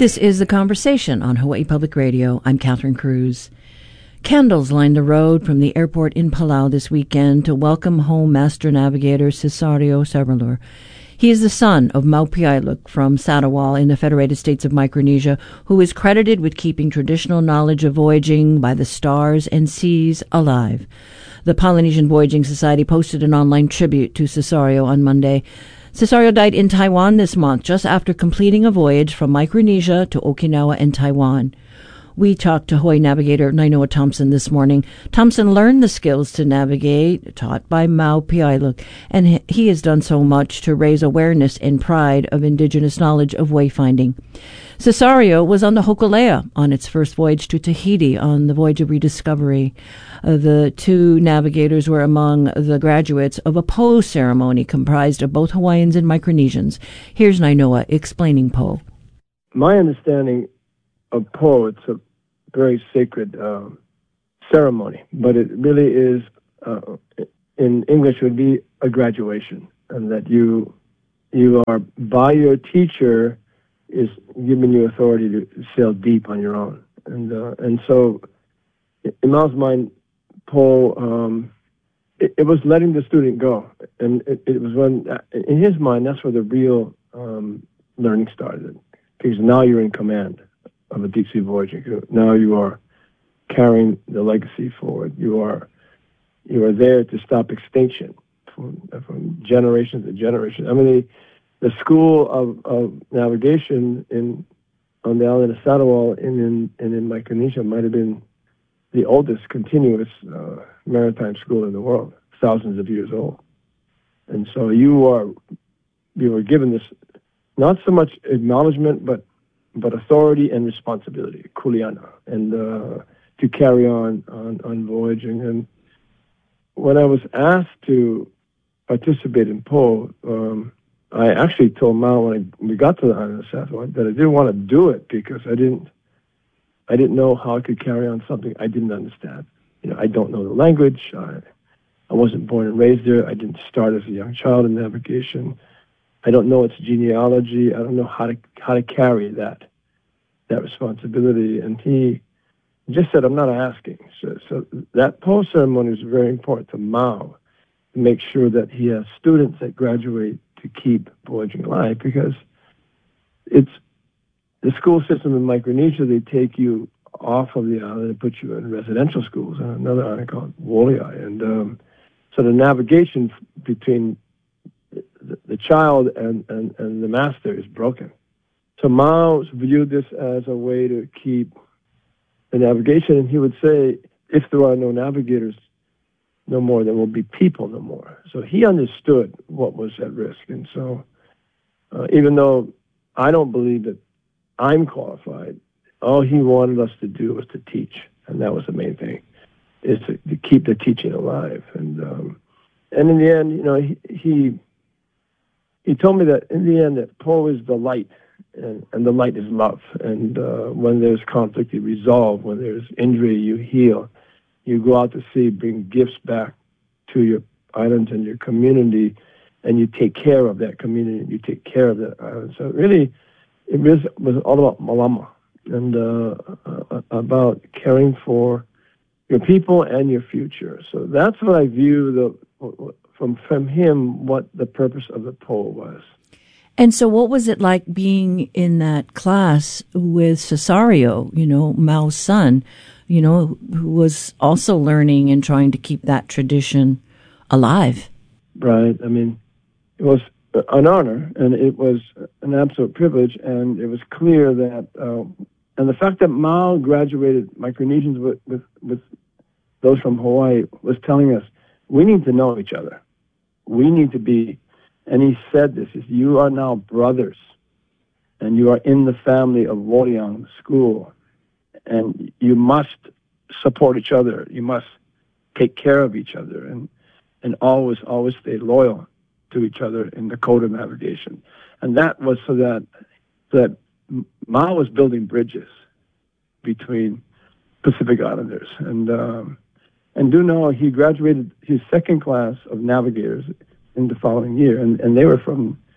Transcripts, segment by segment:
This is The Conversation on Hawaii Public Radio. I'm Catherine Cruz. Candles lined the road from the airport in Palau this weekend to welcome home Master Navigator Cesario Sabralur. He is the son of Mau Piailuk from Sadawal in the Federated States of Micronesia, who is credited with keeping traditional knowledge of voyaging by the stars and seas alive. The Polynesian Voyaging Society posted an online tribute to Cesario on Monday. Cesario died in Taiwan this month, just after completing a voyage from Micronesia to Okinawa and Taiwan. We talked to Hawaii navigator Nainoa Thompson this morning. Thompson learned the skills to navigate, taught by Mau Piailuk, and he has done so much to raise awareness and pride of indigenous knowledge of wayfinding. Cesario was on the Hokulea on its first voyage to Tahiti on the voyage of rediscovery. The two navigators were among the graduates of a Po ceremony comprised of both Hawaiians and Micronesians. Here's Nainoa explaining Po. My understanding of Po, it's a very sacred ceremony, but it really is, in English, would be a graduation, and that you are, by your teacher, is giving you authority to sail deep on your own. And so, in Mau's mind, Po, it was letting the student go. And it was when, in his mind, that's where the real learning started. Because now you're in command of a deep-sea voyaging. Now you are carrying the legacy forward. You are there to stop extinction from generation to generation. I mean, the school of navigation on the island of Sadawal and in Micronesia might have been the oldest continuous maritime school in the world, thousands of years old. And so you were given this, not so much acknowledgement, but authority and responsibility, kuleana, and to carry on voyaging. And when I was asked to participate in Po, I actually told Mau when we got to the island of Sadawal that I didn't want to do it because I didn't know how I could carry on something I didn't understand. I don't know the language. I wasn't born and raised there. I didn't start as a young child in navigation. I don't know its genealogy. I don't know how to carry that responsibility. And he just said, I'm not asking. So that Po ceremony is very important to Mau, to make sure that he has students that graduate to keep voyaging alive, because it's the school system in Micronesia. They take you off of the island and put you in residential schools on another island called Woliai. And so the navigation between the child and the master is broken. So Mau viewed this as a way to keep the navigation, and he would say, if there are no navigators no more, there will be people no more. So he understood what was at risk. And so even though I don't believe that I'm qualified, all he wanted us to do was to teach, and that was the main thing, is to keep the teaching alive. And in the end, he told me that in the end that Po is the light, and the light is love. And when there's conflict, you resolve. When there's injury, you heal. You go out to sea, bring gifts back to your islands and your community, and you take care of that community, you take care of that island. So really, it was all about malama, and about caring for your people and your future. So that's what I view from him, what the purpose of the Po was. And so what was it like being in that class with Cesario, Mau's son, who was also learning and trying to keep that tradition alive? Right. I mean, it was an honor, and it was an absolute privilege, and it was clear that, and the fact that Mau graduated Micronesians with those from Hawaii was telling us, we need to know each other. We need to be, and he said this, is you are now brothers, and you are in the family of Woliang School, and you must support each other. You must take care of each other, and always stay loyal to each other in the code of navigation. And that was so that Mau was building bridges between Pacific Islanders. And do know he graduated his second class of navigators in the following year, and they were from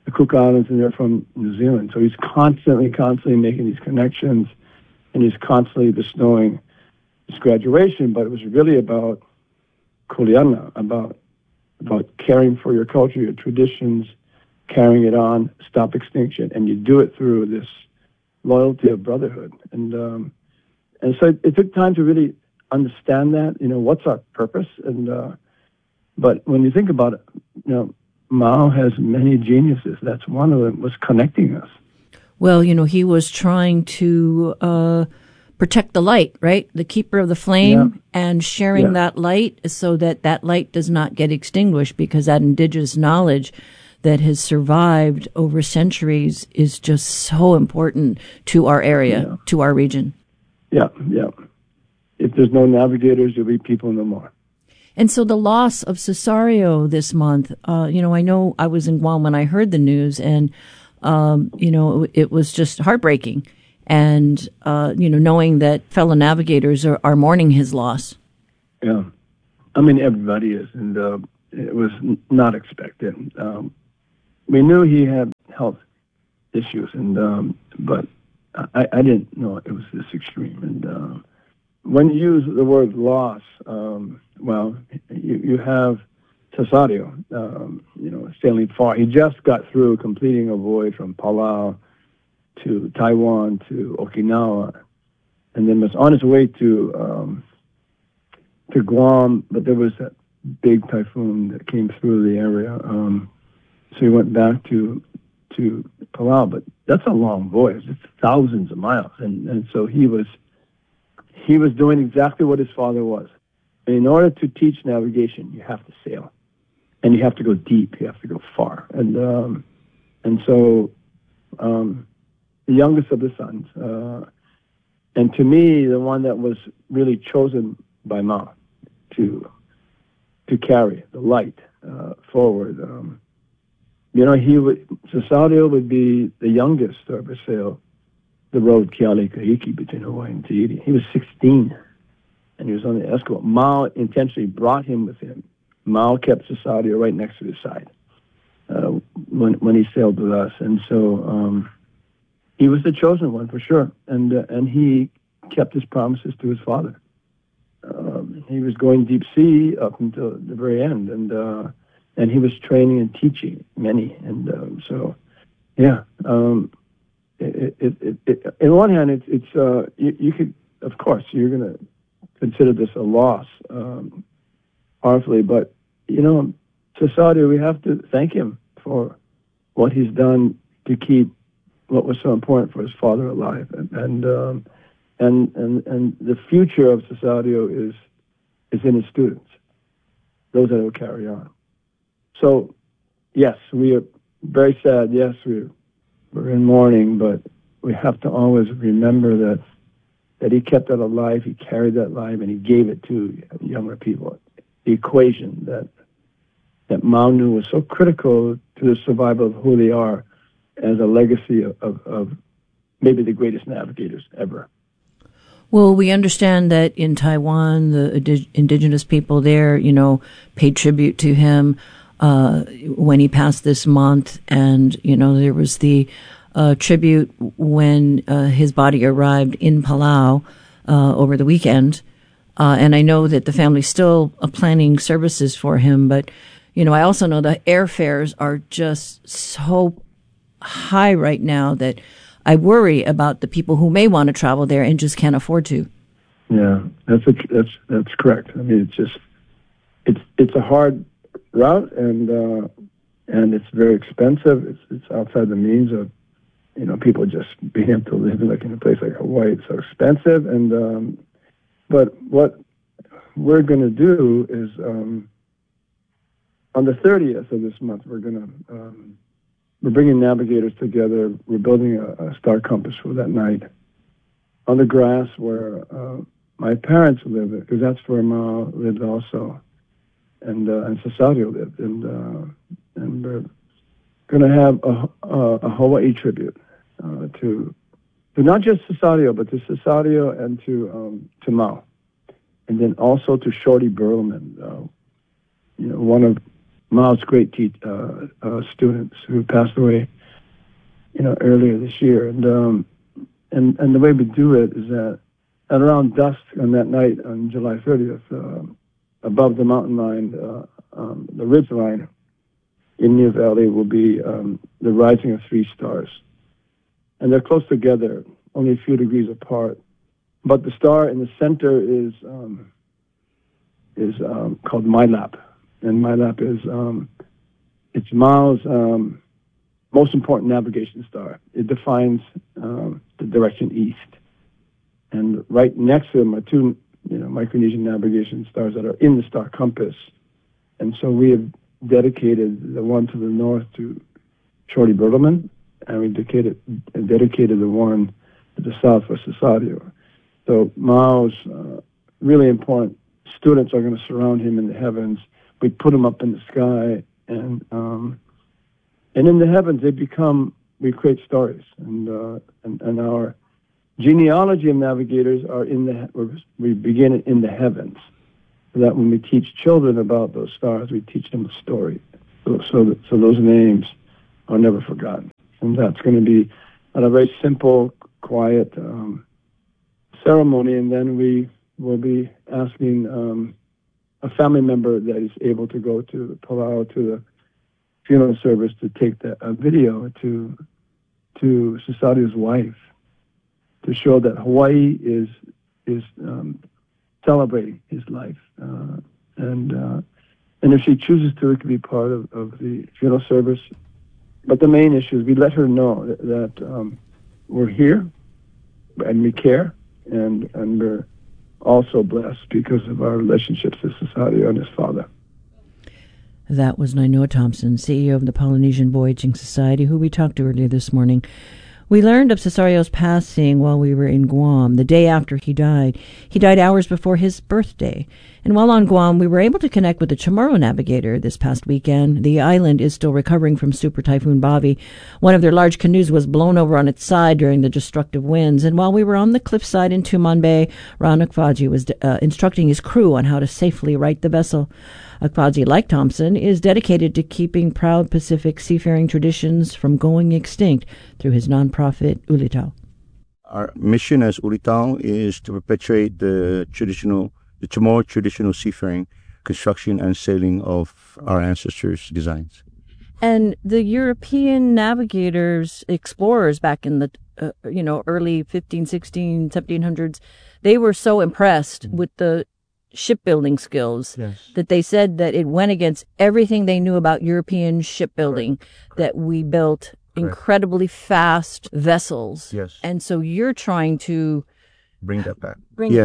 the Cook Islands, and they're from New Zealand. So he's constantly making these connections, and he's constantly bestowing his graduation. But it was really about kuleana, about caring for your culture, your traditions, carrying it on, stop extinction, and you do it through this loyalty of brotherhood. And so it took time to really understand that, what's our purpose. And but when you think about it, Mao has many geniuses. That's one of them, was connecting us. Well, he was trying to protect the light, right? The keeper of the flame, and sharing that light so that light does not get extinguished, because that indigenous knowledge that has survived over centuries is just so important to our area, to our region. Yeah. If there's no navigators, there'll be people no more. And so the loss of Cesario this month, I know I was in Guam when I heard the news, and, it was just heartbreaking. And, knowing that fellow navigators are mourning his loss. Yeah. I mean, everybody is, and it was not expected. We knew he had health issues, and but I didn't know it was this extreme. And when you use the word loss, you have Cesario, sailing far. He just got through completing a voyage from Palau to Taiwan to Okinawa, and then was on his way to Guam, but there was that big typhoon that came through the area. So he went back to Palau, but that's a long voyage. It's thousands of miles, and so he was doing exactly what his father was. And in order to teach navigation, you have to sail, and you have to go deep. You have to go far, and so the youngest of the sons, and to me, the one that was really chosen by Mao to carry the light forward. Cesario would be the youngest to ever sail the road Keale Kahiki between Hawaii and Tahiti. He was 16, and he was on the Esquimalt. Mao intentionally brought him with him. Mao kept Cesario right next to his side when he sailed with us, and so he was the chosen one for sure. And he kept his promises to his father. He was going deep sea up until the very end, and he was training and teaching many, and in one hand, it's you could, of course, you're going to consider this a loss, powerfully, but Cesario, we have to thank him for what he's done to keep what was so important for his father alive, and the future of Cesario is in his students, those that will carry on. So, yes, we are very sad. Yes, we're in mourning, but we have to always remember that he kept that alive, he carried that life, and he gave it to younger people. The equation that Mao knew was so critical to the survival of who they are as a legacy of maybe the greatest navigators ever. Well, we understand that in Taiwan, the indigenous people there, paid tribute to him when he passed this month, and there was the tribute when his body arrived in Palau over the weekend, and I know that the family's still planning services for him, but I also know the airfares are just so high right now that I worry about the people who may want to travel there and just can't afford to. Yeah, that's correct. I mean, it's a hard route, and it's very expensive. It's outside the means of people just being able to live in a place like Hawaii. It's so expensive, and but what we're going to do is on the 30th of this month we're bringing navigators together. We're building a star compass for that night on the grass where my parents lived, because that's where Mao lived also, and Cesario lived, and we're going to have a Hawaii tribute to not just Cesario, but to Cesario and to Mao, and then also to Shorty Burleman, one of Mao's great students who passed away, earlier this year. And the way we do it is that at around dusk on that night on July 30th, above the mountain line, the ridge line in Near Valley will be the rising of three stars. And they're close together, only a few degrees apart. But the star in the center is called Mylap. And Mylap is it's Mao's most important navigation star. It defines the direction east. And right next to them are two Micronesian navigation stars that are in the star compass. And so we have dedicated the one to the north to Shorty Bertlemann, and we dedicated the one to the south for Cesario. So Mao's really important students are going to surround him in the heavens. We put him up in the sky, and in the heavens we create stories, and our genealogy of navigators are we begin it in the heavens, so that when we teach children about those stars, we teach them a story, so those names are never forgotten. And that's going to be at a very simple, quiet ceremony, and then we will be asking a family member that is able to go to Palau to the funeral service to take a video to Cesario's wife, to show that Hawaii is celebrating his life, and if she chooses to, it could be part of the funeral service. But the main issue is we let her know that we're here and we care, and we're also blessed because of our relationships with Cesario and his father. That was Nainoa Thompson, CEO of the Polynesian Voyaging Society, who we talked to earlier this morning. We learned of Cesario's passing while we were in Guam, the day after he died. He died hours before his birthday. And while on Guam, we were able to connect with the Chamorro navigator this past weekend. The island is still recovering from Super Typhoon Bobby. One of their large canoes was blown over on its side during the destructive winds. And while we were on the cliffside in Tuman Bay, Ron Akfaji was instructing his crew on how to safely right the vessel. Akfaji, like Thompson, is dedicated to keeping proud Pacific seafaring traditions from going extinct through his nonprofit, Ulitau. Our mission as Ulitau is to perpetuate the Chamorro traditional seafaring, construction, and sailing of our ancestors' designs. And the European navigators, explorers back in the early 15, 16, 1700s, they were so impressed with the shipbuilding skills that they said that it went against everything they knew about European shipbuilding, that we built incredibly fast vessels. Yes. And so you're trying to bring that back.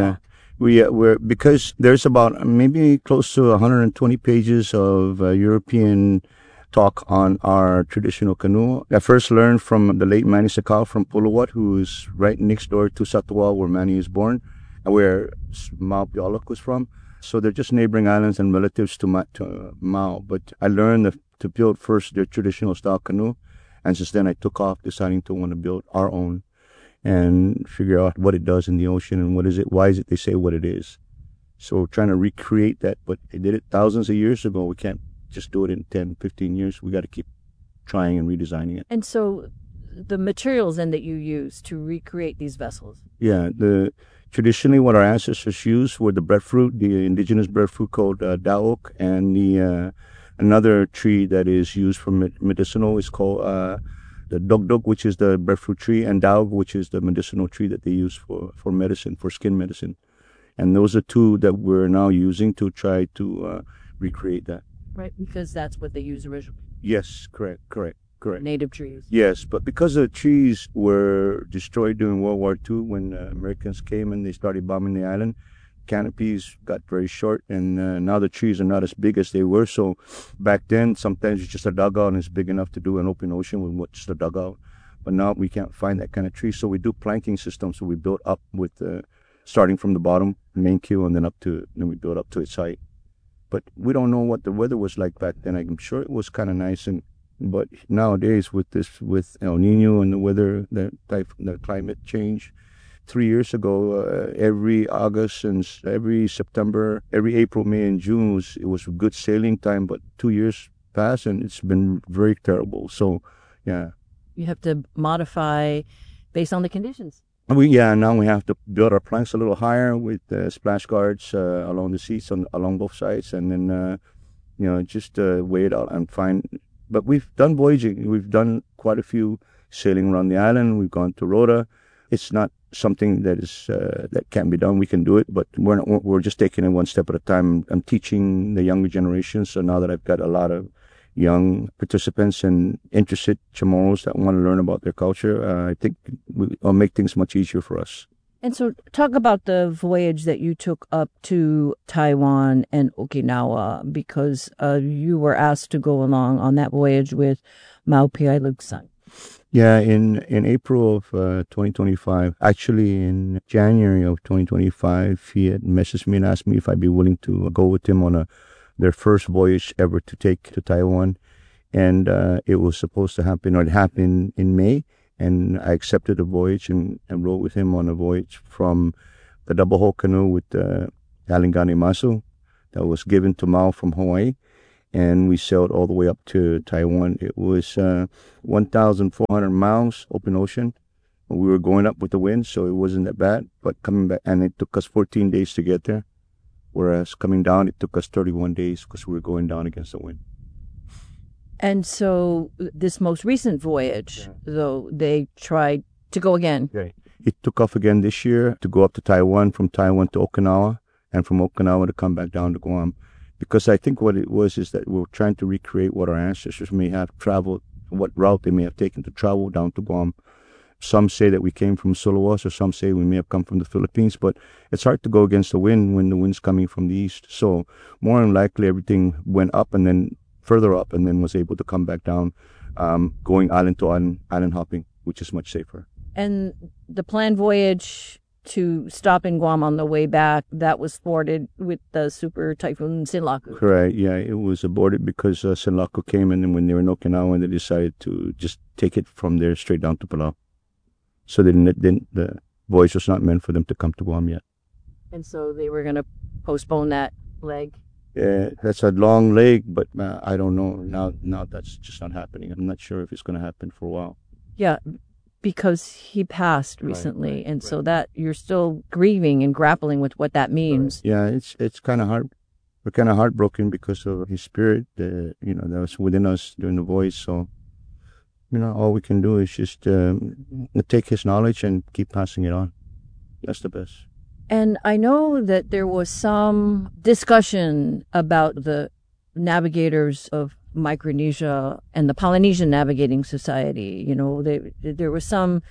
We're because there's about maybe close to 120 pages of European talk on our traditional canoe. I first learned from the late Manny Sakau from Puluwat, who is right next door to Satawal, where Manny is born, and where Mao Biolok was from. So they're just neighboring islands and relatives to Mao. But I learned to build first their traditional style canoe, and since then I took off, deciding to want to build our own and figure out what it does in the ocean and what is it, why is it they say what it is. So we're trying to recreate that, but they did it thousands of years ago. We can't just do it in 10, 15 years. We got to keep trying and redesigning it. And so the materials then that you use to recreate these vessels? Yeah, traditionally what our ancestors used were the breadfruit, the indigenous breadfruit called daok, and the another tree that is used for medicinal is called the dogdog, which is the breadfruit tree, and daog, which is the medicinal tree that they use for medicine, for skin medicine. And those are two that we're now using to try to recreate that. Right, because that's what they use originally. Yes, correct. Native trees. Yes, but because the trees were destroyed during World War II when Americans came and they started bombing the island, canopies got very short, and now the trees are not as big as they were. So back then, sometimes it's just a dugout and it's big enough to do an open ocean with just a dugout. But now we can't find that kind of tree, so we do planking systems. So we build up with starting from the bottom, main keel, and then we build up to its height. But we don't know what the weather was like back then. I'm sure it was kind of nice, but nowadays with El Nino and the weather, the climate change, 3 years ago, every August and every September, every April, May, and June it was a good sailing time. But 2 years past, and it's been very terrible. So, yeah. You have to modify based on the conditions. Now we have to build our planks a little higher with splash guards along the seats along both sides, and then just weigh it out and find. But we've done voyaging. We've done quite a few sailing around the island. We've gone to Rota. It's not something that is that can't be done. We can do it, but we're just taking it one step at a time. I'm teaching the younger generation, so now that I've got a lot of young participants and interested Chamorros that want to learn about their culture, I think it'll make things much easier for us. And so talk about the voyage that you took up to Taiwan and Okinawa, because you were asked to go along on that voyage with Maupia Luksan. Yeah, in April of 2025, actually in January of 2025, he had messaged me and asked me if I'd be willing to go with him on their first voyage ever to take to Taiwan. And it was supposed to happen, or it happened in May. And I accepted the voyage and rode with him on a voyage from the double hull canoe with the Alingani Masu that was given to Mao from Hawaii. And we sailed all the way up to Taiwan. It was 1,400 miles, open ocean. We were going up with the wind, so it wasn't that bad. But coming back, and it took us 14 days to get there. Whereas coming down, it took us 31 days because we were going down against the wind. And so this most recent voyage, though, they tried to go again. Okay. It took off again this year to go up to Taiwan, from Taiwan to Okinawa, and from Okinawa to come back down to Guam. Because I think what it was is that we were trying to recreate what our ancestors may have traveled, what route they may have taken to travel down to Guam. Some say that we came from Sulawesi, or some say we may have come from the Philippines, but it's hard to go against the wind when the wind's coming from the east. So more than likely everything went up and then further up, and then was able to come back down, going island to island hopping, which is much safer. And the planned voyage to stop in Guam on the way back, that was thwarted with the super typhoon Sinlaku. Correct, yeah. It was aborted because Sinlaku came, and then when they were in Okinawa, they decided to just take it from there straight down to Palau. So the voyage was not meant for them to come to Guam yet. And so they were going to postpone that leg. Yeah, that's a long leg, but I don't know. Now that's just not happening. I'm not sure if it's going to happen for a while. Yeah, because he passed recently, and so that you're still grieving and grappling with what that means. Right. Yeah, it's kind of hard. We're kind of heartbroken because of his spirit, that was within us during the voyage. So, all we can do is just take his knowledge and keep passing it on. That's the best. And I know that there was some discussion about the navigators of Micronesia and the Polynesian Navigating Society. There was some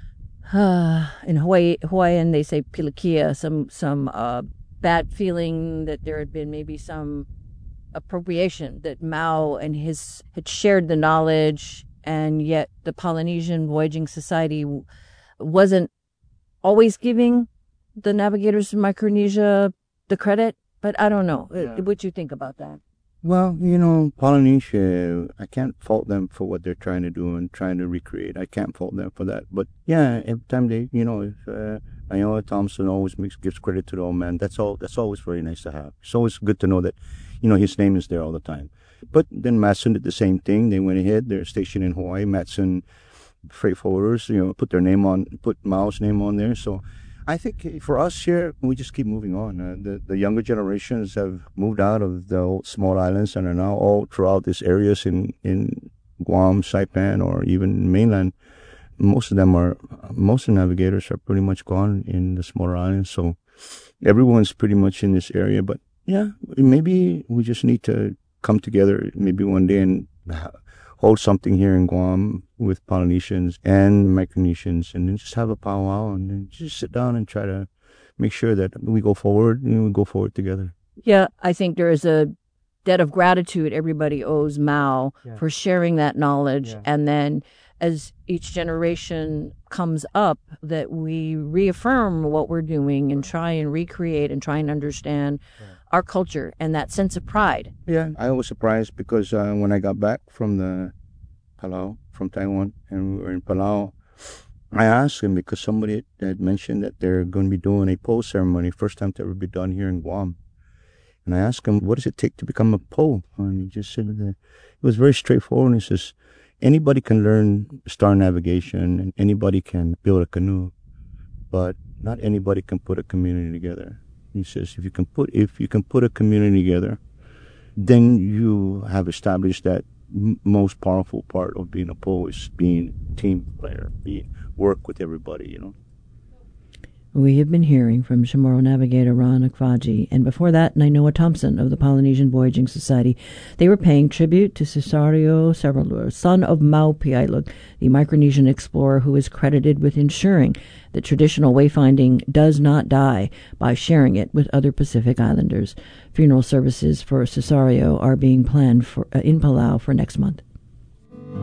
in Hawaiian they say pilikia, some bad feeling that there had been maybe some appropriation, that Mao and his had shared the knowledge, and yet the Polynesian Voyaging Society wasn't always giving the navigators of Micronesia the credit. But I don't know. Yeah. What do you think about that? Well, Polynesia, I can't fault them for what they're trying to do and trying to recreate. I can't fault them for that. But yeah, every time they, if Iowa Thompson always gives credit to the old man, that's always very nice to have. It's always good to know that, his name is there all the time. But then Matson did the same thing. They went ahead. They're stationed in Hawaii. Matson freight forwarders, put Mao's name on there. So I think for us here, we just keep moving on. The younger generations have moved out of the old small islands and are now all throughout these areas in Guam, Saipan, or even mainland. Most of the navigators are pretty much gone in the smaller islands. So everyone's pretty much in this area. But yeah, maybe we just need to come together maybe one day and hold something here in Guam with Polynesians and Micronesians, and then just have a powwow and then just sit down and try to make sure that we go forward and we go forward together. Yeah, I think there is a debt of gratitude everybody owes Mao for sharing that knowledge. And then as each generation comes up, that we reaffirm what we're doing and try and recreate and try and understand our culture and that sense of pride. Yeah, I was surprised because when I got back from from Taiwan, and we were in Palau, I asked him because somebody had mentioned that they're going to be doing a pole ceremony, first time to ever be done here in Guam. And I asked him, what does it take to become a Po? And he just said that it was very straightforward. He says, anybody can learn star navigation and anybody can build a canoe, but not anybody can put a community together. He says, if you can put a community together, then you have established that most powerful part of being a Po is being a team player, work with everybody, you know. We have been hearing from Chamorro navigator Ron Akvaji, and before that, Nainoa Thompson of the Polynesian Voyaging Society. They were paying tribute to Cesario Serralur, son of Maupiailug, the Micronesian explorer who is credited with ensuring that traditional wayfinding does not die by sharing it with other Pacific Islanders. Funeral services for Cesario are being planned in Palau for next month.